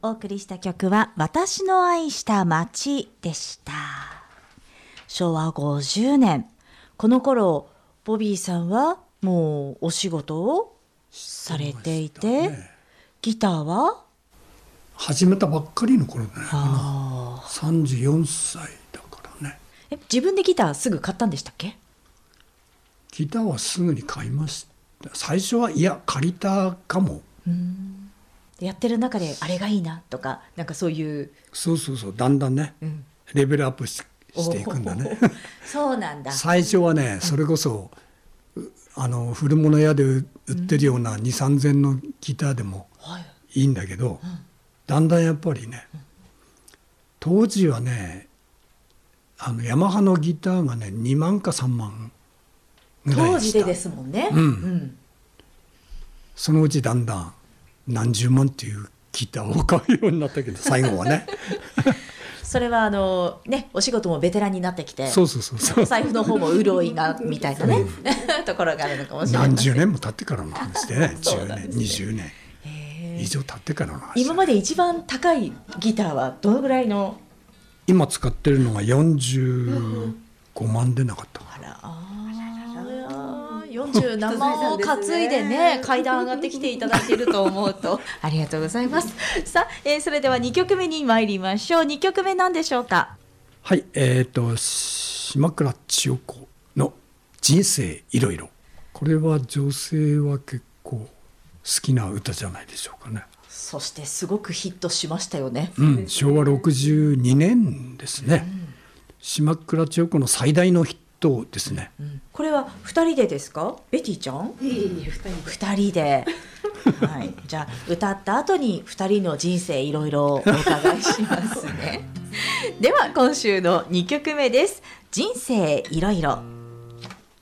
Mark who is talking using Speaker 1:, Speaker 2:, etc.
Speaker 1: お送りした曲は私の愛した街でした。昭和50年、この頃ボビーさんはもうお仕事をされていて、ギターは
Speaker 2: 始めたばっかりの頃だよな。34歳だからね。
Speaker 1: 自分でギターすぐ買ったんでしたっけ？
Speaker 2: ギターはすぐに買いました。最初はいや借りたかも。
Speaker 1: やってる中であれがいいなとか、なんかそういう。
Speaker 2: そうだんだんね、レベルアップしていくんだね。
Speaker 1: そうなんだ。
Speaker 2: 最初はね、それこそ古物屋で売ってるような2、3千のギターでもいいんだけど、だんだんやっぱりね、当時はねヤマハのギターがね2万か3万ぐらいでした。
Speaker 1: 当時でですもんね。
Speaker 2: そのうちだんだん何十万っていうギターを買うようになったけど、最後はね
Speaker 1: それはお仕事もベテランになってきて、
Speaker 2: そう
Speaker 1: お財布の方も潤いがみたいなね、ところがあるのかもしれない。
Speaker 2: 何十年も経ってからの話でね10年20年以上経ってからの話。
Speaker 1: 今まで一番高いギターはどのぐらいの？
Speaker 2: 今使ってるのが45万でなかった。
Speaker 1: 40何万を担いでね、階段上がってきていただいていると思うとありがとうございます。さあ、それでは2曲目に参りましょう。2曲目何でしょうか？
Speaker 2: はい、島倉千代子の人生いろいろ。これは女性は結構好きな歌じゃないでしょうかね。
Speaker 1: そしてすごくヒットしましたよね。
Speaker 2: 昭和62年ですね。島倉千代子の最大のヒットですね。
Speaker 1: これは2人でですか？ベティちゃん？2人ではい、じゃあ歌った後に2人の人生いろいろお伺いしますねでは今週の2曲目です。人生いろいろ。